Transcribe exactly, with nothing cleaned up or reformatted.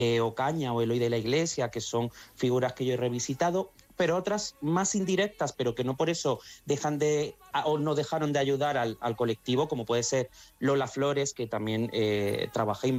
Ocaña o Eloy de la Iglesia, que son figuras que yo he revisitado, pero otras más indirectas, pero que no por eso dejan de o no dejaron de ayudar al, al colectivo, como puede ser Lola Flores, que también eh, trabaja